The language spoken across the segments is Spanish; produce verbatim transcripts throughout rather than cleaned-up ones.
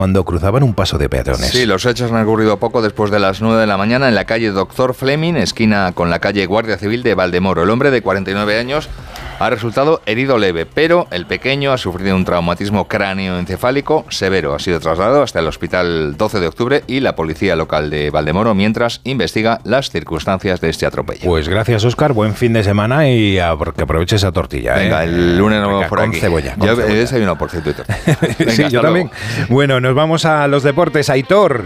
cuando cruzaban un paso de peatones. Sí, los hechos han ocurrido poco después de las nueve de la mañana en la calle Doctor Fleming, esquina con la calle Guardia Civil de Valdemoro. El hombre de cuarenta y nueve años ha resultado herido leve, pero el pequeño ha sufrido un traumatismo cráneoencefálico severo. Ha sido trasladado hasta el hospital doce de octubre y la policía local de Valdemoro mientras investiga las circunstancias de este atropello. Pues gracias, Óscar, buen fin de semana y a, que aproveche esa tortilla. Venga, ¿eh? el lunes nos vemos por con aquí. Cebolla, con Yo cebolla. he desayunado, por cierto. Venga, sí, yo también. Luego. Bueno, nos vamos a los deportes. Aitor,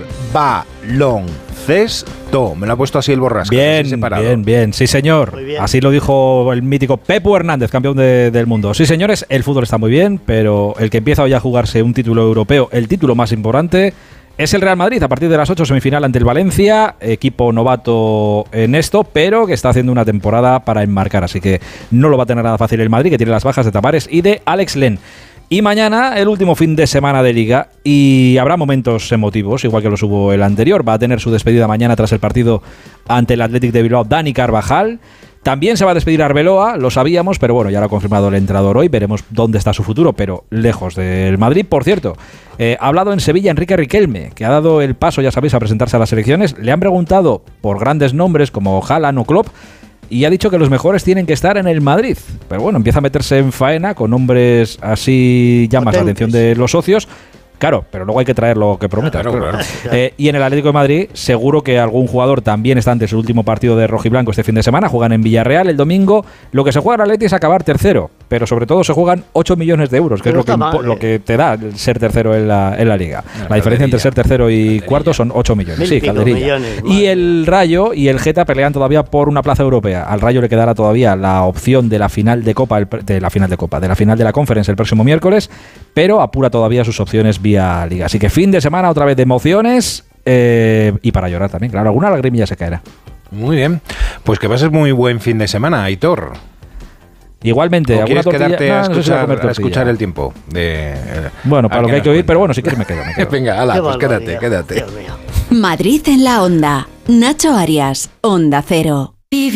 baloncesto. Me lo ha puesto así el borrasca. Bien, bien, bien. Sí, señor. Bien. Así lo dijo el mítico Pepu Hernández, campeón de, del mundo. Sí, señores, el fútbol está muy bien, pero el que empieza hoy a jugarse un título europeo, el título más importante, es el Real Madrid. A partir de las ocho, semifinal ante el Valencia, equipo novato en esto, pero que está haciendo una temporada para enmarcar. Así que no lo va a tener nada fácil el Madrid, que tiene las bajas de Tavares y de Alex Len. Y mañana, el último fin de semana de Liga, y habrá momentos emotivos, igual que los hubo el anterior. Va a tener su despedida mañana tras el partido ante el Athletic de Bilbao, Dani Carvajal. También se va a despedir Arbeloa, lo sabíamos, pero bueno, ya lo ha confirmado el entrenador hoy. Veremos dónde está su futuro, pero lejos del Madrid. Por cierto, eh, ha hablado en Sevilla Enrique Riquelme, que ha dado el paso, ya sabéis, a presentarse a las selecciones. Le han preguntado por grandes nombres como Haaland o Klopp, y ha dicho que los mejores tienen que estar en el Madrid. Pero bueno, empieza a meterse en faena con hombres así, llamas la atención de los socios. Claro, pero luego hay que traer lo que prometas. Claro, claro. Claro. Eh, y en el Atlético de Madrid, seguro que algún jugador también está ante su último partido de rojiblanco este fin de semana. Juegan en Villarreal el domingo. Lo que se juega en el Atleti es acabar tercero, pero sobre todo se juegan ocho millones de euros, que pero es lo que, mal, lo que te da ser tercero en la, en la Liga. La, la diferencia calderilla. Entre ser tercero y calderilla. Cuarto son ocho millones. Sí, calderilla. Millones, y el Rayo y el Geta pelean todavía por una plaza europea. Al Rayo le quedará todavía la opción de la final de Copa, de la final de Copa, de la final de la Conference el próximo miércoles, pero apura todavía sus opciones vía Liga. Así que fin de semana otra vez de emociones eh, y para llorar también, claro, alguna lagrimilla se caerá. Muy bien, pues que pases muy buen fin de semana, Aitor. Igualmente, ¿O quieres tortilla? quedarte no, a, escuchar, no sé si a escuchar el tiempo? De, eh, bueno, para lo que hay que oír, pero bueno, si quieres me quedo. Me quedo. Venga, ala, pues quédate, quédate. Madrid en la Onda. Nacho Arias, Onda Cero.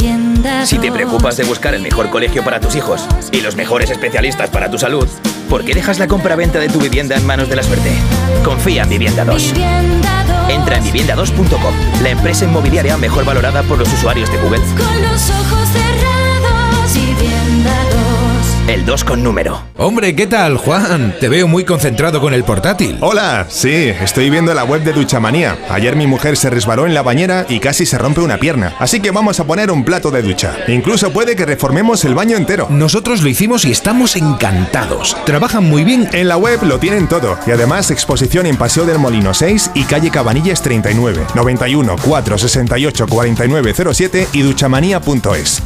Si te preocupas de buscar el mejor colegio para tus hijos y los mejores especialistas para tu salud, ¿por qué dejas la compra-venta de tu vivienda en manos de la suerte? Confía en Vivienda dos. Entra en vivienda dos punto com, la empresa inmobiliaria mejor valorada por los usuarios de Google. Con los ojos cerrados, Vivienda dos. El dos con número. Hombre, ¿qué tal, Juan? Te veo muy concentrado con el portátil. Hola, sí, estoy viendo la web de Duchamanía. Ayer mi mujer se resbaló en la bañera y casi se rompe una pierna. Así que vamos a poner un plato de ducha. Incluso puede que reformemos el baño entero. Nosotros lo hicimos y estamos encantados. Trabajan muy bien. En la web lo tienen todo. Y además exposición en Paseo del Molino seis y calle Cabanillas treinta y nueve, noventa y uno, cuatrocientos sesenta y ocho, cuarenta y nueve cero siete y duchamanía punto es.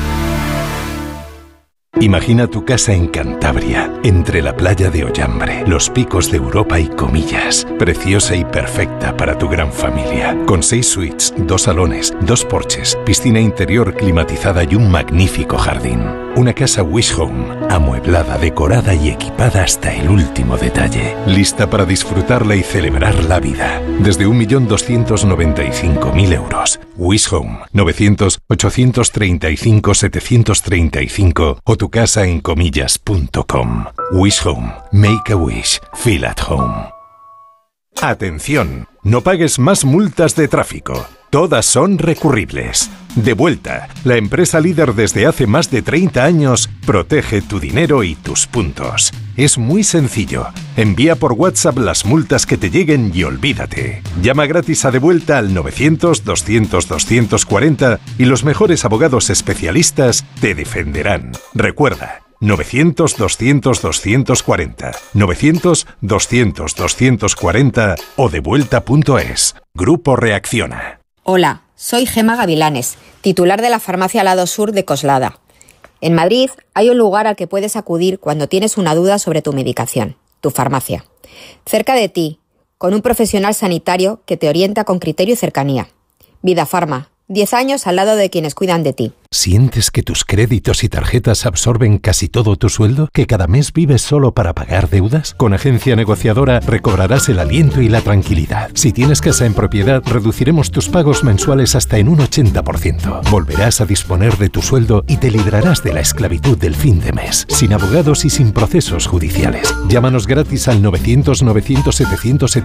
Imagina tu casa en Cantabria, entre la playa de Ollambre, los picos de Europa y Comillas. Preciosa y perfecta para tu gran familia. Con seis suites, dos salones, dos porches, piscina interior climatizada y un magnífico jardín. Una casa Wish Home, amueblada, decorada y equipada hasta el último detalle. Lista para disfrutarla y celebrar la vida. Desde un millón doscientos noventa y cinco mil euros. Wish Home, novecientos, ochocientos treinta y cinco, setecientos treinta y cinco o tu casa en comillas punto com. Wish Home. Make a wish. Feel at home. Atención, no pagues más multas de tráfico. Todas son recurribles. Devuelta, la empresa líder desde hace más de treinta años, protege tu dinero y tus puntos. Es muy sencillo. Envía por WhatsApp las multas que te lleguen y olvídate. Llama gratis a Devuelta al novecientos, doscientos, doscientos cuarenta y los mejores abogados especialistas te defenderán. Recuerda, novecientos, doscientos, doscientos cuarenta, novecientos, doscientos, doscientos cuarenta o devuelta punto es. Grupo Reacciona. Hola, soy Gema Gavilanes, titular de la farmacia Lado Sur de Coslada. En Madrid hay un lugar al que puedes acudir cuando tienes una duda sobre tu medicación, tu farmacia. Cerca de ti, con un profesional sanitario que te orienta con criterio y cercanía. Vida Farma, diez años al lado de quienes cuidan de ti. ¿Sientes que tus créditos y tarjetas absorben casi todo tu sueldo? ¿Que cada mes vives solo para pagar deudas? Con Agencia Negociadora recobrarás el aliento y la tranquilidad. Si tienes casa en propiedad, reduciremos tus pagos mensuales hasta en un ochenta por ciento. Volverás a disponer de tu sueldo y te librarás de la esclavitud del fin de mes, sin abogados y sin procesos judiciales. Llámanos gratis al novecientos, novecientos, setecientos, setecientos